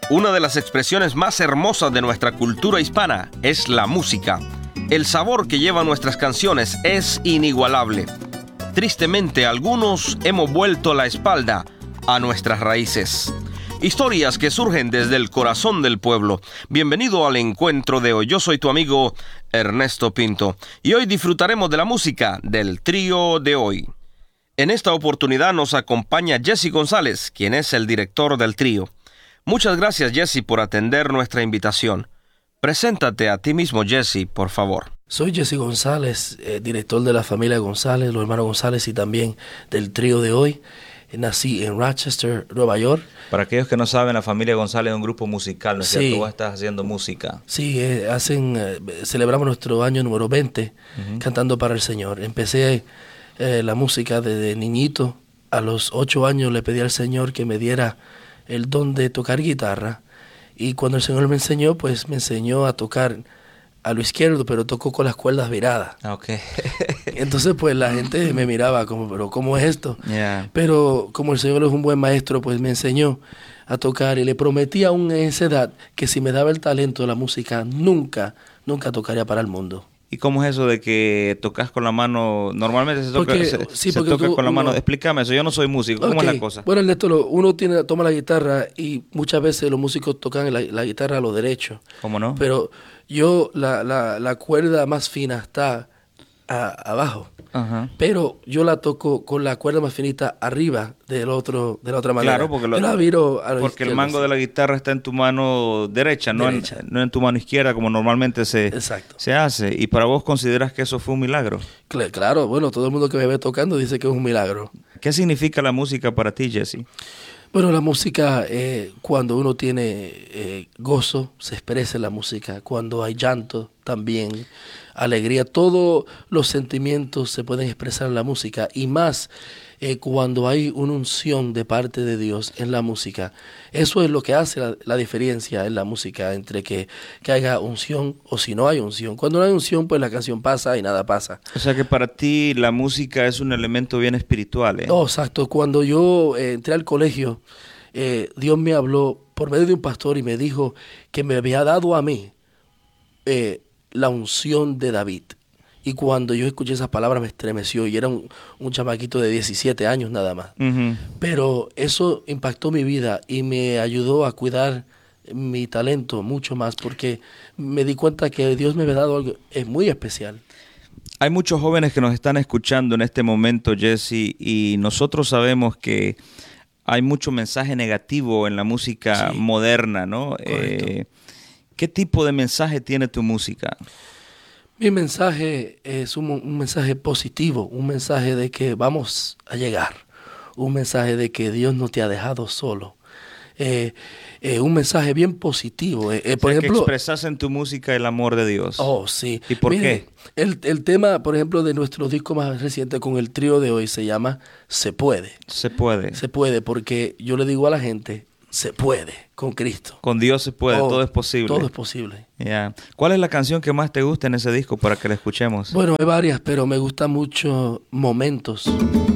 Una de las expresiones más hermosas de nuestra cultura hispana es la música. El sabor que llevan nuestras canciones es inigualable. Tristemente, algunos hemos vuelto la espalda a nuestras raíces. Historias que surgen desde el corazón del pueblo. Bienvenido al encuentro de hoy. Yo soy tu amigo Ernesto Pinto y hoy disfrutaremos de la música del trío de hoy. En esta oportunidad nos acompaña Jesse González, quien es el director del trío. Muchas gracias, Jesse, por atender nuestra invitación. Preséntate a ti mismo, Jesse, por favor. Soy Jesse González, director de la familia González, los hermanos González y también del trío de hoy. Nací en Rochester, Nueva York. Para aquellos que no saben, la familia González es un grupo musical, ¿no es cierto? Vos estás haciendo música. Sí, celebramos nuestro año número 20 cantando para el Señor. Empecé la música desde niñito. A los 8 años le pedí al Señor que me diera el don de tocar guitarra. Y cuando el Señor me enseñó, pues me enseñó a tocar a lo izquierdo, pero tocó con las cuerdas viradas. Okay. Entonces, pues la gente me miraba como, pero ¿cómo es esto? Yeah. Pero como el Señor es un buen maestro, pues me enseñó a tocar y le prometí aún en esa edad que si me daba el talento de la música, nunca tocaría para el mundo. ¿Y cómo es eso de que tocas con la mano? Normalmente se toca con la mano. Explícame eso, yo no soy músico. ¿Cómo es la cosa? Bueno, Ernesto, uno toma la guitarra y muchas veces los músicos tocan la guitarra a lo derecho. ¿Cómo no? Pero yo, la cuerda más fina está abajo. Uh-huh. Pero yo la toco con la cuerda más finita arriba de la otra manera. Claro, porque el mango de la guitarra está en tu mano derecha. No en tu mano izquierda como normalmente se hace. ¿Y para vos consideras que eso fue un milagro? Claro, bueno, todo el mundo que me ve tocando dice que es un milagro. ¿Qué significa la música para ti, Jesse? Bueno, la música, cuando uno tiene gozo, se expresa en la música. Cuando hay llanto, también alegría. Todos los sentimientos se pueden expresar en la música. Y más cuando hay una unción de parte de Dios en la música. Eso es lo que hace la diferencia en la música entre que haya unción o si no hay unción. Cuando no hay unción, pues la canción pasa y nada pasa. O sea que para ti la música es un elemento bien espiritual, ¿eh? Oh, exacto. Cuando yo entré al colegio, Dios me habló por medio de un pastor y me dijo que me había dado a mí la unción de David. Y cuando yo escuché esas palabras me estremeció y era un chamaquito de 17 años nada más. Uh-huh. Pero eso impactó mi vida y me ayudó a cuidar mi talento mucho más porque me di cuenta que Dios me había dado algo muy especial. Hay muchos jóvenes que nos están escuchando en este momento, Jesse, y nosotros sabemos que hay mucho mensaje negativo en la música moderna, ¿no? ¿Qué tipo de mensaje tiene tu música? Mi mensaje es un mensaje positivo, un mensaje de que vamos a llegar, un mensaje de que Dios no te ha dejado solo, un mensaje bien positivo. Por ejemplo, que expresas en tu música el amor de Dios. Oh, sí. ¿Y por qué? El tema, por ejemplo, de nuestro disco más reciente con el trío de hoy se llama Se Puede. Se puede. Se puede porque yo le digo a la gente, se puede con Cristo. Con Dios se puede, todo es posible. Todo es posible. Yeah. ¿Cuál es la canción que más te gusta en ese disco para que la escuchemos? Bueno, hay varias, pero me gusta mucho Momentos.